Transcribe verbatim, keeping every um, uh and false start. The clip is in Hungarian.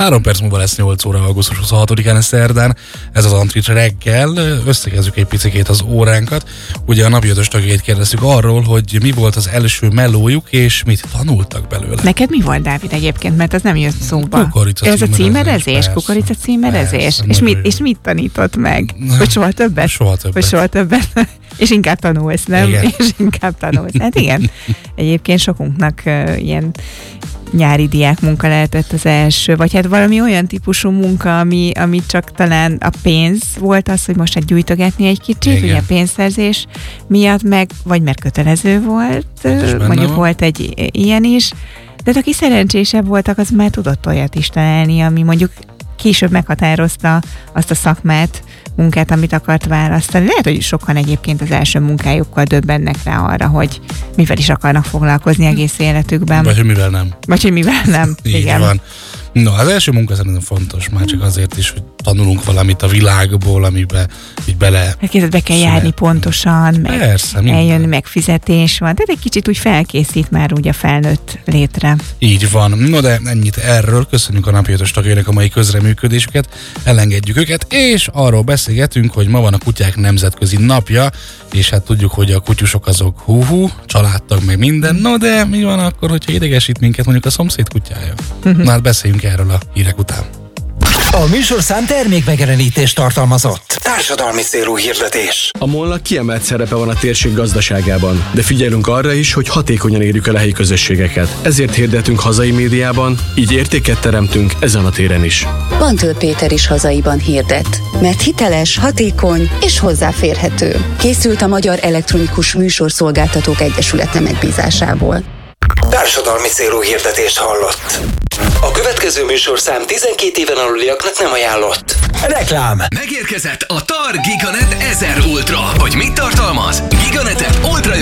Három perc múlva lesz nyolc óra, augusztus huszonhatodikán, szerdán. Ez az Antrit reggel. Összegezzük egy picikét az óránkat. Ugye a napi ötös tagjait kérdezzük arról, hogy mi volt az első melójuk, és mit tanultak belőle. Neked mi volt, Dávid, egyébként, mert az nem jött szóba? Kukorica Ez a címerezés? persze. Kukorica címerezés? Persze, és, mit, jó. és mit tanított meg? Hogy soha többet? Soha többet. Hogy soha többet. És inkább tanulsz, nem? Igen. És inkább tanulsz. Hát igen. Egyébként sokunknak uh, ilyen nyári diák munka lehetett az első, vagy hát valami olyan típusú munka, ami, ami csak talán a pénz volt az, hogy most hát gyújtogatni egy kicsit, igen. ugye a pénzszerzés miatt, meg, vagy mert kötelező volt, mondjuk van. volt egy ilyen is, de aki szerencsésebb voltak, az már tudott olyat is találni, ami mondjuk később meghatározta azt a szakmát, munkát, amit akart választani. Lehet, hogy sokan egyébként az első munkájukkal döbbennek rá arra, hogy mivel is akarnak foglalkozni egész életükben. Vagy hogy mivel nem. Vagy hogy mivel nem. Így Igen. van. No, az első munka szerintem fontos, már csak azért is, hogy tanulunk valamit a világból, amiben így bele... Hát kézzel be kell járni pontosan, meg Persze, minden. eljönni, meg fizetés van. Tehát egy kicsit úgy felkészít már úgy a felnőtt létre. Így van. No, de ennyit erről. Köszönjük a napi ötös tagjainak a mai közreműködésüket, elengedjük őket, és arról beszélgetünk, hogy ma van a kutyák nemzetközi napja, és hát tudjuk, hogy a kutyusok azok hú-hú, családtag meg minden. No, de mi van akkor, hogyha idegesít minket mondjuk a szomszéd kutyája? Na hát beszéljünk erről a hírek után. A műsorszám termékmegjelenítést tartalmazott. Társadalmi célú hirdetés. A MOL-nak kiemelt szerepe van a térség gazdaságában, de figyelünk arra is, hogy hatékonyan érjük el a helyi közösségeket. Ezért hirdetünk hazai médiában, így értéket teremtünk ezen a téren is. Pantől Péter is hazaiban hirdet, mert hiteles, hatékony és hozzáférhető. Készült a Magyar Elektronikus Műsorszolgáltatók Egyesülete megbízásából. Társadalmi célú hirdetést hallott. A következő műsorszám tizenkét éven aluliaknak nem ajánlott. Reklám. Megérkezett a TAR Giganet ezer Ultra. Hogy mit tartalmaz? Giganetet ultra